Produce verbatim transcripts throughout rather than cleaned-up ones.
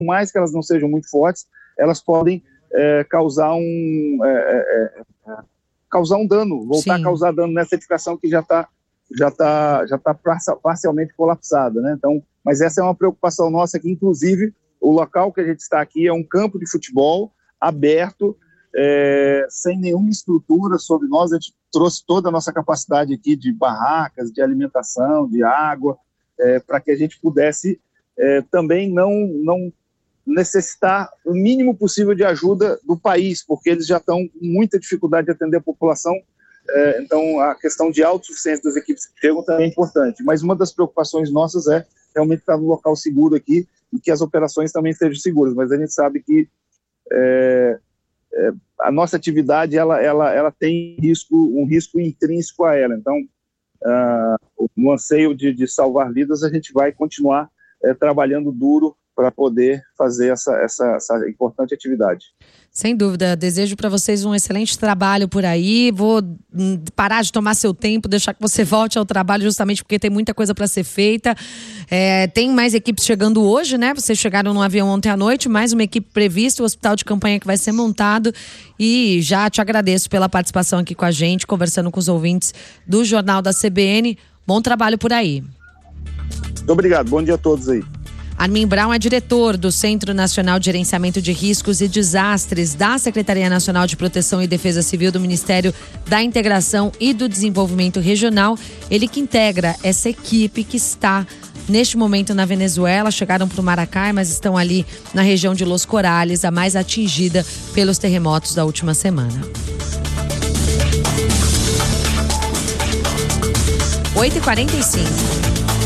por mais que elas não sejam muito fortes, elas podem é, causar, um, é, é, é, causar um dano, voltar Sim. a causar dano nessa edificação que já está já tá, já tá parcialmente colapsada, né? Então, mas essa é uma preocupação nossa, que inclusive o local que a gente está aqui é um campo de futebol aberto, é, sem nenhuma estrutura sobre nós. A gente trouxe toda a nossa capacidade aqui de barracas, de alimentação, de água, é, para que a gente pudesse é, também não, não necessitar o mínimo possível de ajuda do país, porque eles já estão com muita dificuldade de atender a população. É, então, a questão de autossuficiência das equipes que chegam também é importante. Mas uma das preocupações nossas é realmente estar no local seguro aqui e que as operações também estejam seguras. Mas a gente sabe que é, é, a nossa atividade ela, ela, ela tem risco, um risco intrínseco a ela. Então, uh, no anseio de, de salvar vidas, a gente vai continuar é, trabalhando duro para poder fazer essa, essa, essa importante atividade. Sem dúvida, desejo para vocês um excelente trabalho por aí. Vou parar de tomar seu tempo, deixar que você volte ao trabalho, justamente porque tem muita coisa para ser feita. É, tem mais equipes chegando hoje, né? Vocês chegaram no avião ontem à noite, mais uma equipe prevista, o hospital de campanha que vai ser montado. E já te agradeço pela participação aqui com a gente, conversando com os ouvintes do Jornal da C B N. Bom trabalho por aí. Muito obrigado, bom dia a todos aí. Armin Brown é diretor do Centro Nacional de Gerenciamento de Riscos e Desastres da Secretaria Nacional de Proteção e Defesa Civil do Ministério da Integração e do Desenvolvimento Regional. Ele que integra essa equipe que está neste momento na Venezuela. Chegaram para o Maracai, mas estão ali na região de Los Corales, a mais atingida pelos terremotos da última semana. oito e quarenta e cinco.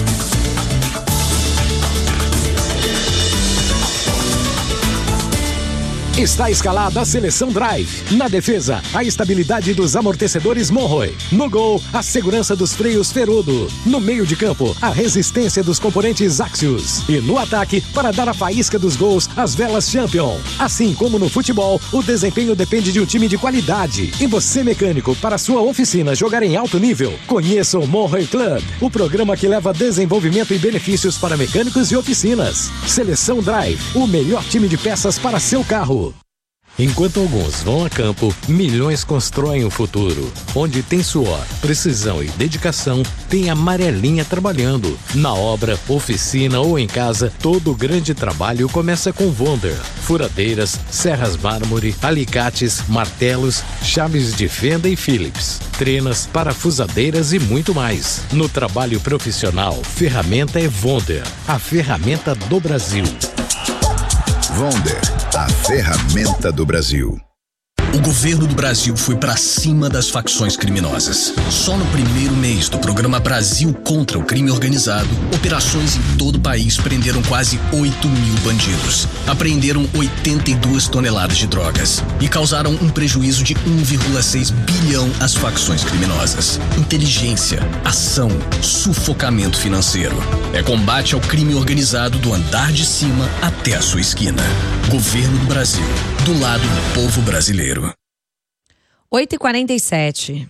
Está escalada a seleção Drive. Na defesa, a estabilidade dos amortecedores Monroe. No gol, a segurança dos freios Ferudo. No meio de campo, a resistência dos componentes Axios. E no ataque, para dar a faísca dos gols, as velas Champion. Assim como no futebol, o desempenho depende de um time de qualidade. E você, mecânico, para sua oficina jogar em alto nível, conheça o Monroe Club, o programa que leva desenvolvimento e benefícios para mecânicos e oficinas. Seleção Drive, o melhor time de peças para seu carro. Enquanto alguns vão a campo, milhões constroem o futuro. Onde tem suor, precisão e dedicação, tem a Amarelinha trabalhando. Na obra, oficina ou em casa, todo grande trabalho começa com Wonder. Furadeiras, serras mármore, alicates, martelos, chaves de fenda e Phillips. Trenas, parafusadeiras e muito mais. No trabalho profissional, ferramenta é Wonder, a ferramenta do Brasil. Wonder, a ferramenta do Brasil. O governo do Brasil foi pra cima das facções criminosas. Só no primeiro mês do programa Brasil contra o Crime Organizado, operações em todo o país prenderam quase oito mil bandidos. Apreenderam oitenta e duas toneladas de drogas e causaram um prejuízo de um vírgula seis bilhão às facções criminosas. Inteligência, ação, sufocamento financeiro. É combate ao crime organizado do andar de cima até a sua esquina. Governo do Brasil, do lado do povo brasileiro. oito e quarenta e sete.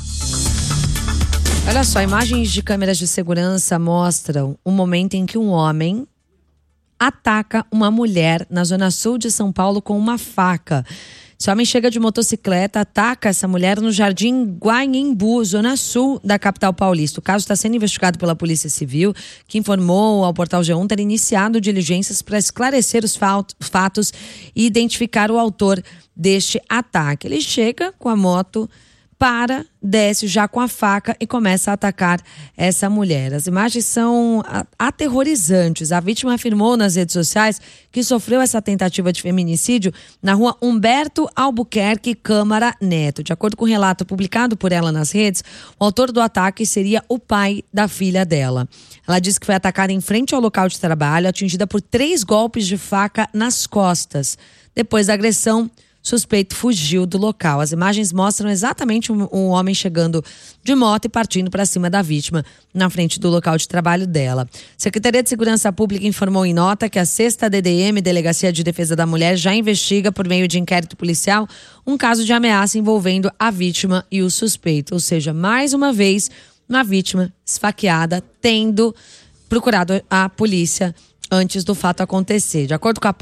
Olha só, imagens de câmeras de segurança mostram o momento em que um homem ataca uma mulher na zona sul de São Paulo com uma faca. Esse homem chega de motocicleta, ataca essa mulher no Jardim Guanhembu, zona sul da capital paulista. O caso está sendo investigado pela Polícia Civil, que informou ao portal G um ter iniciado diligências para esclarecer os fatos e identificar o autor deste ataque. Ele chega com a moto, para, desce já com a faca e começa a atacar essa mulher. As imagens são aterrorizantes. A vítima afirmou nas redes sociais que sofreu essa tentativa de feminicídio na rua Humberto Albuquerque Câmara Neto. De acordo com o relato publicado por ela nas redes, o autor do ataque seria o pai da filha dela. Ela disse que foi atacada em frente ao local de trabalho, atingida por três golpes de faca nas costas. Depois da agressão, suspeito fugiu do local. As imagens mostram exatamente um, um homem chegando de moto e partindo para cima da vítima na frente do local de trabalho dela. Secretaria de Segurança Pública informou em nota que a sexta D D M, Delegacia de Defesa da Mulher, já investiga por meio de inquérito policial um caso de ameaça envolvendo a vítima e o suspeito. Ou seja, mais uma vez, uma vítima esfaqueada tendo procurado a polícia antes do fato acontecer. De acordo com a